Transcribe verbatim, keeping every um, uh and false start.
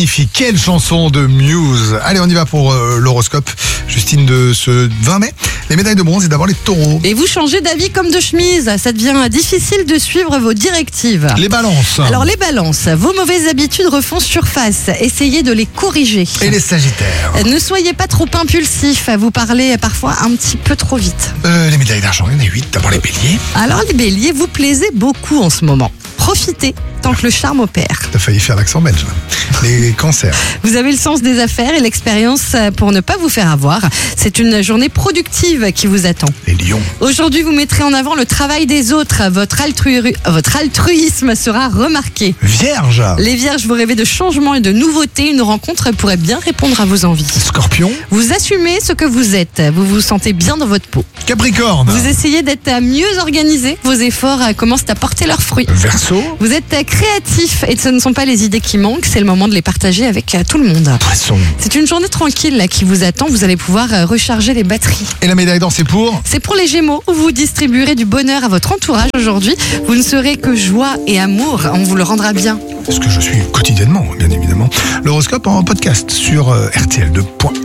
magnifique, quelle chanson de Muse. Allez, on y va pour euh, l'horoscope, Justine, de ce vingt mai. Les médailles de bronze et d'abord les taureaux. Et vous changez d'avis comme de chemise, ça devient difficile de suivre vos directives. Les balances. Alors les balances, vos mauvaises habitudes refont surface, essayez de les corriger. Et les sagittaires. Ne soyez pas trop impulsif, vous parlez parfois un petit peu trop vite. Euh, les médailles d'argent, il y en a huit. D'abord les béliers. Alors les béliers, vous plaisez beaucoup en ce moment. Profitez tant que le charme opère. T'as failli faire l'accent belge. Les cancers. Vous avez le sens des affaires et l'expérience pour ne pas vous faire avoir. C'est une journée productive qui vous attend. Les lions. Aujourd'hui, vous mettrez en avant le travail des autres. Votre, altru... Votre altruisme sera remarqué. Vierge. Les vierges, vous rêvez de changement et de nouveautés. Une rencontre pourrait bien répondre à vos envies. Scorpion. Vous assumez ce que vous êtes. Vous vous sentez bien dans votre peau. Capricorne. Vous essayez d'être mieux organisé. Vos efforts commencent à porter leurs fruits. Verseau. Vous êtes créatif et ce ne sont pas les idées qui manquent. C'est le moment de les partager avec tout le monde. Poisson. C'est une journée tranquille là, qui vous attend. Vous allez pouvoir recharger les batteries. Et la médaille d'or, c'est pour C'est pour les Gémeaux où vous distribuerez du bonheur à votre entourage aujourd'hui. Vous ne serez que joie et amour. On vous le rendra bien. ce que je suis quotidiennement, bien évidemment. L'horoscope en podcast sur euh, R T L deux.